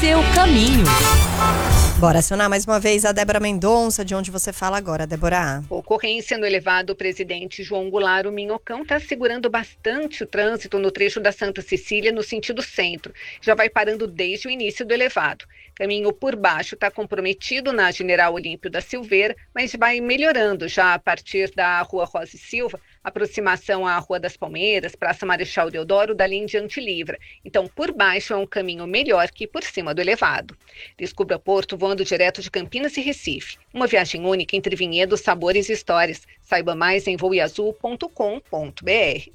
seu caminho. Bora acionar mais uma vez a Débora Mendonça, de onde você fala agora, Débora. Ocorrência no elevado Presidente João Goulart, o Minhocão está segurando bastante o trânsito no trecho da Santa Cecília, no sentido centro. Já vai parando desde o início do elevado. Caminho por baixo está comprometido na General Olímpio da Silveira, mas vai melhorando já a partir da Rua Rosa e Silva, aproximação à Rua das Palmeiras, Praça Marechal Deodoro, dali em diante livra. Então, por baixo é um caminho melhor que por cima do elevado. Descubra Porto voando direto de Campinas e Recife. Uma viagem única entre vinhedos, sabores e histórias. Saiba mais em voeazul.com.br.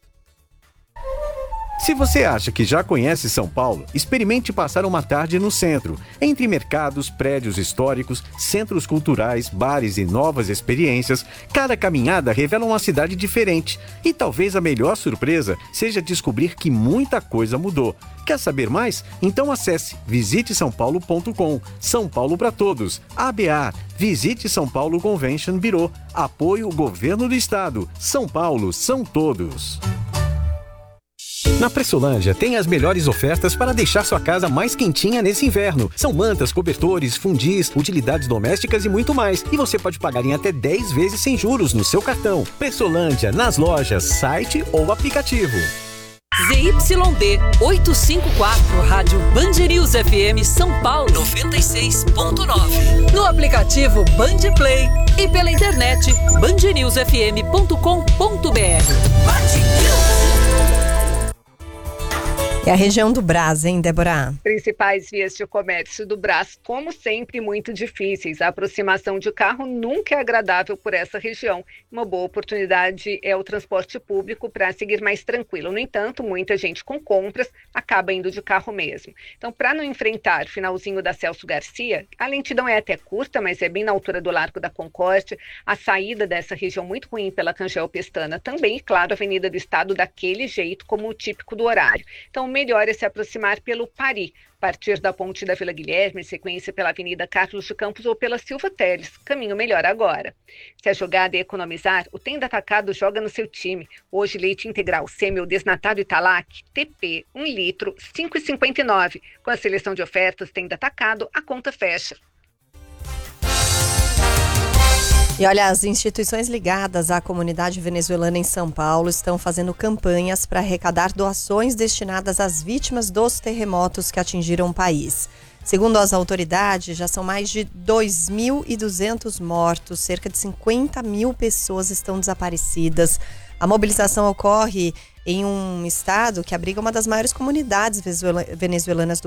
Se você acha que já conhece São Paulo, experimente passar uma tarde no centro, entre mercados, prédios históricos, centros culturais, bares e novas experiências. Cada caminhada revela uma cidade diferente e talvez a melhor surpresa seja descobrir que muita coisa mudou. Quer saber mais? Então acesse visitesaopaulo.com. São Paulo para todos. ABA. Visite São Paulo Convention Bureau. Apoio Governo do Estado. São Paulo são todos. Na Pressolândia tem as melhores ofertas para deixar sua casa mais quentinha nesse inverno. São mantas, cobertores, fundis, utilidades domésticas e muito mais. E você pode pagar em até 10 vezes sem juros no seu cartão. Pressolândia, nas lojas, site ou aplicativo. ZYD 854, Rádio Band News FM São Paulo 96.9. No aplicativo Band Play e pela internet bandnewsfm.com.br. É a região do Brás, hein, Débora? Principais vias de comércio do Brás, como sempre, muito difíceis. A aproximação de carro nunca é agradável por essa região. Uma boa oportunidade é o transporte público para seguir mais tranquilo. No entanto, muita gente com compras acaba indo de carro mesmo. Então, para não enfrentar o finalzinho da Celso Garcia, a lentidão é até curta, mas é bem na altura do Largo da Concórdia. A saída dessa região muito ruim pela Cangel Pestana também, e claro, a Avenida do Estado daquele jeito, como o típico do horário. Então, melhor é se aproximar pelo Pari, a partir da Ponte da Vila Guilherme, sequência pela Avenida Carlos de Campos ou pela Silva Teles. Caminho melhor agora. Se a jogada é economizar, o Tenda Atacado joga no seu time. Hoje, leite integral semi ou desnatado Italac, TP, 1 litro, R$ 5,59. Com a seleção de ofertas Tenda Atacado, a conta fecha. E olha, as instituições ligadas à comunidade venezuelana em São Paulo estão fazendo campanhas para arrecadar doações destinadas às vítimas dos terremotos que atingiram o país. Segundo as autoridades, já são mais de 2.200 mortos, cerca de 50 mil pessoas estão desaparecidas. A mobilização ocorre em um estado que abriga uma das maiores comunidades venezuelanas do